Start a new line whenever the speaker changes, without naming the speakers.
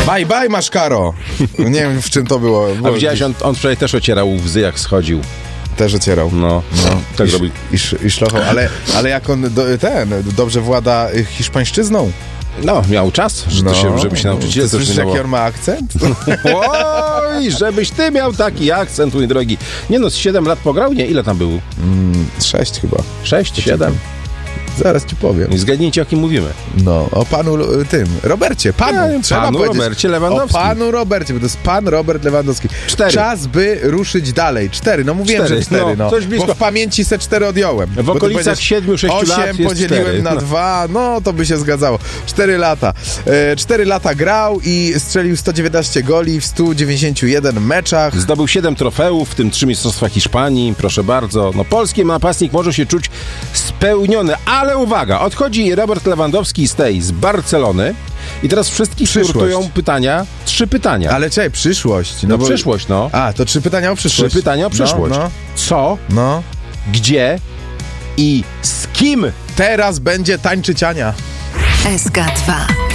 Bye, bye, Maszkaro. Nie wiem, w czym to było.
A widziałeś, on wczoraj też ocierał łzy, jak schodził.
Też ocierał.
No, tak robił.
I szlochał. Ale jak on dobrze włada hiszpańszczyzną.
No, miał czas, żeby się nauczyć.
Słyszysz, jaki on ma akcent?
Oj, żebyś ty miał taki akcent, mój drogi. Nie no, z 7 lat pograł? Nie, ile tam był?
6 chyba.
6, 7?
Zaraz ci powiem.
I zgadnijcie, o kim mówimy.
No, o panu Robercie.
Panu Robercie Lewandowskim.
O panu Robercie, bo to jest pan Robert Lewandowski.
4.
Czas, by ruszyć dalej. 4, no mówiłem,
4,
że 4, no.
coś blisko.
Bo w pamięci se 4 odjąłem.
W okolicach 7-6 lat
8
jest
podzieliłem
4.
na 2, no to by się zgadzało. 4 lata. 4 lata grał i strzelił 119 goli w 191 meczach.
Zdobył 7 trofeów, w tym 3 mistrzostwa Hiszpanii, proszę bardzo. No, polski napastnik może się czuć spełniony, ale uwaga, odchodzi Robert Lewandowski z Barcelony i teraz wszystkich nurtują pytania, 3 pytania.
Ale czekaj, przyszłość.
No przyszłość, no.
A, to 3 pytania o przyszłość.
3 pytania o przyszłość.
No.
Co,
No.
gdzie i z kim
Teraz będzie tańczyć Ania.
SK2